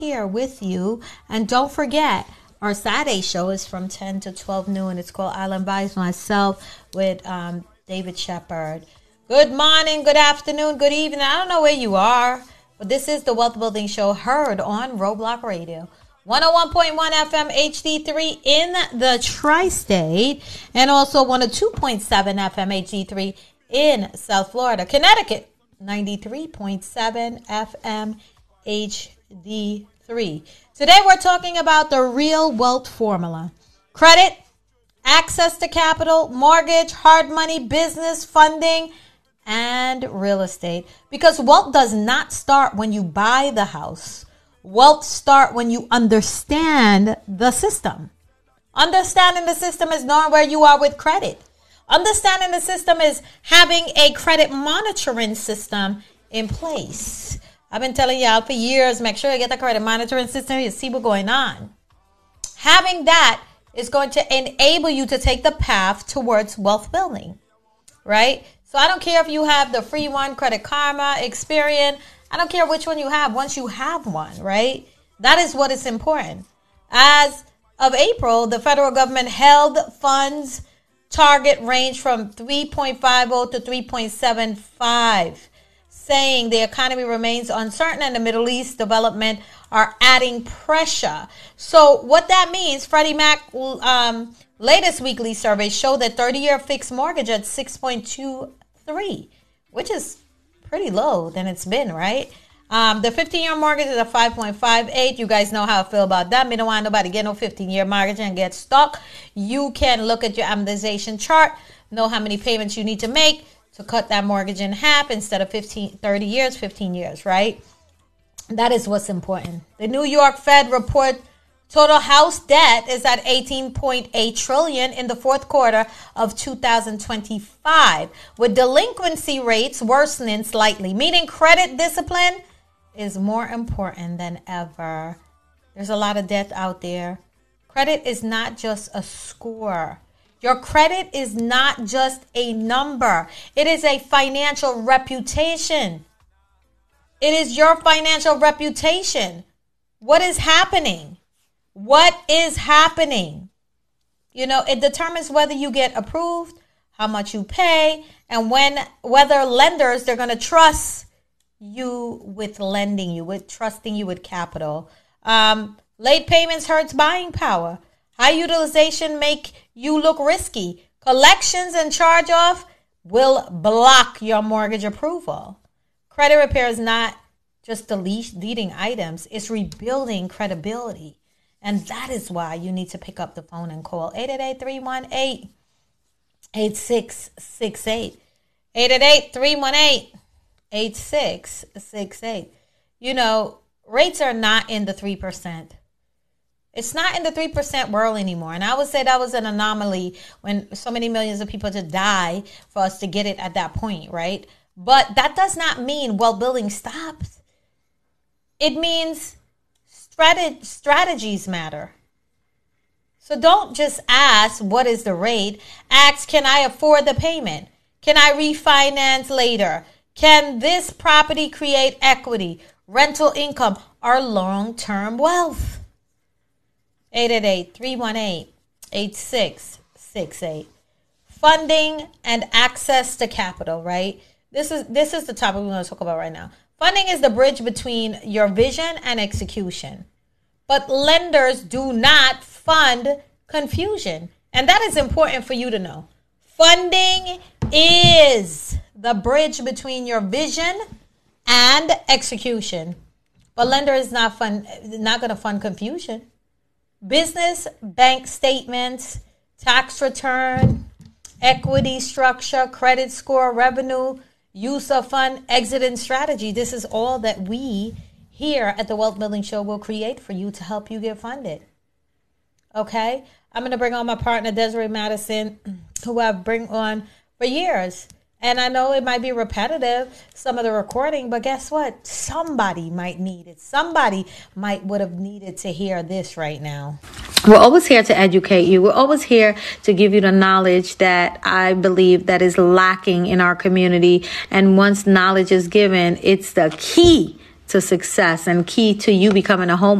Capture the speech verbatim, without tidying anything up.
here with you. And don't forget, our Saturday show is from ten to twelve noon. It's called Island Vibes, myself with um, David Shepard. Good morning, good afternoon, good evening. I don't know where you are, but this is the Wealth Building Show heard on Roadblock Radio. one oh one point one F M H D three in the Tri-State, and also one oh two point seven F M H D three in South Florida. Connecticut, ninety-three point seven F M H D three. Today we're talking about the real wealth formula. Credit, access to capital, mortgage, hard money, business, funding, and real estate. Because wealth does not start when you buy the house. Wealth start when you understand the system. Understanding the system is knowing where you are with credit. Understanding the system is having a credit monitoring system in place. I've been telling y'all for years, make sure you get the credit monitoring system. You see what's going on. Having that is going to enable you to take the path towards wealth building, right? So I don't care if you have the free one, Credit Karma, Experian. I don't care which one you have. Once you have one, right? That is what is important. As of April, the federal government held funds target range from three point five zero to three point seven five, saying the economy remains uncertain and the Middle East development are adding pressure. So what that means, Freddie Mac um, latest weekly survey showed that thirty-year fixed mortgage at six point two three, which is pretty low than it's been, right? Um, the fifteen-year mortgage is a five point five eight. You guys know how I feel about that. Me don't want nobody get no fifteen-year mortgage and get stuck. You can look at your amortization chart, know how many payments you need to make to cut that mortgage in half instead of fifteen, thirty years, fifteen years, right? That is what's important. The New York Fed report total house debt is at eighteen point eight trillion dollars in the fourth quarter of two thousand twenty-five, with delinquency rates worsening slightly, meaning credit discipline is more important than ever. There's a lot of debt out there. Credit is not just a score. Your credit is not just a number. It is a financial reputation. It is your financial reputation. What is happening? What is happening? You know, it determines whether you get approved, how much you pay, and when whether lenders, they're going to trust you with lending you, with trusting you with capital. Um, late payments hurts buying power. High utilization make you look risky. Collections and charge-off will block your mortgage approval. Credit repair is not just deleting items. It's rebuilding credibility. And that is why you need to pick up the phone and call eight eight eight, three one eight, eight six six eight. eight eight eight, three one eight, eight six six eight. You know, rates are not in the three percent. It's not in the three percent world anymore. And I would say that was an anomaly when so many millions of people to die for us to get it at that point, right? But that does not mean wealth building stops. It means strat- strategies matter. So don't just ask, what is the rate? Ask, can I afford the payment? Can I refinance later? Can this property create equity, rental income, or long-term wealth? eight eight eight, three one eight, eight six six eight. Funding and access to capital, right? This is this is the topic we want to talk about right now. Funding is the bridge between your vision and execution. But lenders do not fund confusion. And that is important for you to know. Funding is the bridge between your vision and execution. But lender is not fund, not going to fund confusion. Business, bank statements, tax return, equity structure, credit score, revenue, use of fund, exit and strategy. This is all that we here at the Wealth Building Show will create for you to help you get funded. Okay? I'm going to bring on my partner, Desiree Madison, who I've bring on for years. And I know it might be repetitive, some of the recording, but guess what? Somebody might need it. Somebody might would have needed to hear this right now. We're always here to educate you. We're always here to give you the knowledge that I believe that is lacking in our community. And once knowledge is given, it's the key to success and key to you becoming a home